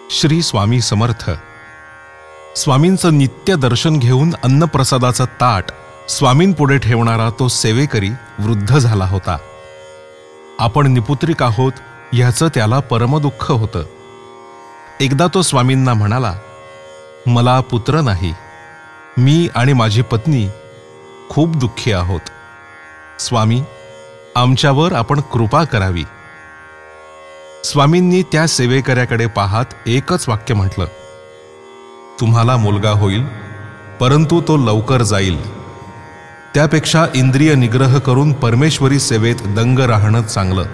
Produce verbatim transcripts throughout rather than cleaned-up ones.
श्री स्वामी समर्थ. स्वामींचं नित्य दर्शन घेऊन अन्नप्रसादाचं ताट स्वामींपुढे ठेवणारा तो सेवेकरी वृद्ध झाला होता. आपण निपुत्रिक आहोत ह्याचं त्याला परमदुःख होतं. एकदा तो स्वामींना म्हणाला, मला पुत्र नाही, मी आणि माझी पत्नी खूप दुःखी आहोत. स्वामी, आमच्यावर आपण कृपा करावी. स्वामींनी त्या सेवेकऱ्याकडे पाहत एकच वाक्य म्हटलं, तुम्हाला मुलगा होईल, परंतु तो लवकर जाईल. त्यापेक्षा इंद्रिय निग्रह करून परमेश्वरी सेवेत दंग राहणं चांगलं.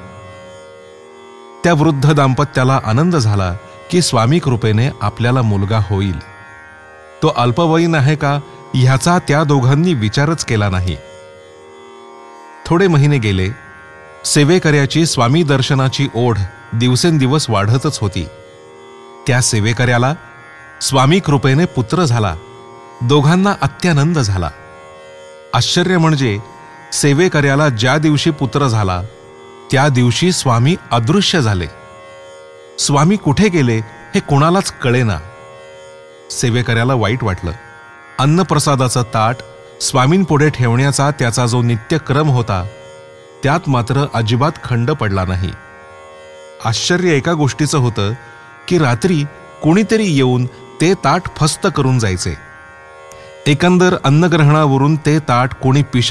त्या वृद्ध दाम्पत्याला आनंद झाला की स्वामी कृपेने आपल्याला मुलगा होईल. तो अल्पवयीन आहे का ह्याचा त्या दोघांनी विचारच केला नाही. थोडे महिने गेले. सेवेकऱ्याची स्वामी दर्शनाची ओढ दिवसेंदिवस वाढतच होती. त्या सेवेकऱ्याला स्वामी कृपेने पुत्र झाला. दोघांना अत्यानंद झाला. आश्चर्य म्हणजे सेवेकऱ्याला ज्या दिवशी पुत्र झाला त्या दिवशी स्वामी अदृश्य झाले. स्वामी कुठे गेले हे कोणालाच कळेना. सेवेकऱ्याला वाईट वाटलं. अन्नप्रसादाचं ताट स्वामींपुढे ठेवण्याचा त्याचा जो नित्यक्रम होता त्यात मात्र अजिबात खंड पडला नाही. आश्चर्य एका गोष्टीचं होतं की रात्री कोणीतरी येऊन ते ताट फस्त करून जायचे. एकंदर अन्नग्रहणावरून ते ताट कोणी पिशा